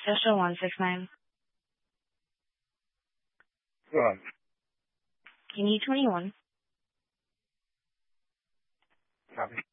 Session 169. Go on. You need 21. Copy.